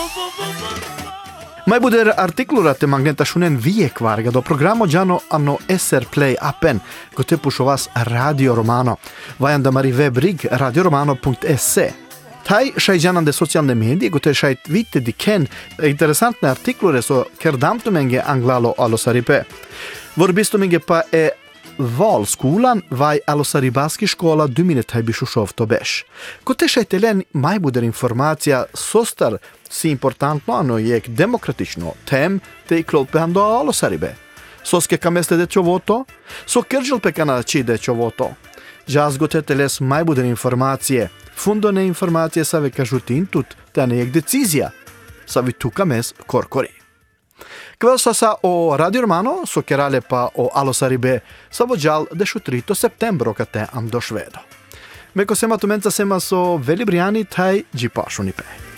Mai buder artiklurat magnetationen viekvarga do programo giano hanno SR Play appen, gote pušovas Radio Romano. Vajanda mari webrig radioromano.se. Taj šajđanan de socijalne medije, gote šajt vidite di ken interesantne artiklure so kerdamtumenge anglalo alosaripe. Vorbistumenge pa valskolan vaj alosaribaski škola dumine taj bišušov to beš. Gote šajt elen mai buder informacija sostar si importantno ano jek demokratično tem te i klopehando alosaribe. Soske kameste de čovoto, so krđil pekana či de čovoto. Žaz gote teles mai buder informacije, fundone informacije sa ve kažutin tut, te ne jek decizija, sa vi tuka mes korkori. Kvel sasa o Radio Romano, so kerale pa o alosaribe, sa vođal de 3 septembro kate am do švedo. Meko sema tumenca sema so veli briani taj džipašuni pe.